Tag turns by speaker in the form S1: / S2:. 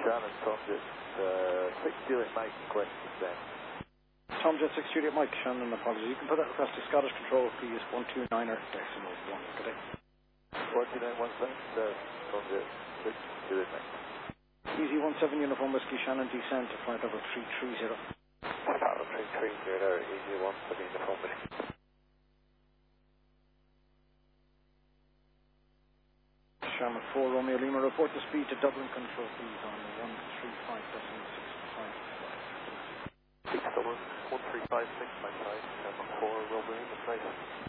S1: Shannon, Tomjet 6 Juliet Mike, question then.
S2: Tomjet 6 Juliet Mike, Shannon, apologies. You can put that request to Scottish Control, please, 129er decimal 1. Good day.
S1: 12917, Tomjet 6 Juliet Mike.
S2: Easy 17 Uniform Whiskey, Shannon, descend to flight level 330.
S1: Flight level 330, Easy 17 Uniform Whiskey.
S2: Sherman 4 Romeo Lima, report the speed to Dublin Control, please, on 135.655.
S1: 6 Dublin, 135.655, Sherman 4 Romeo Lima,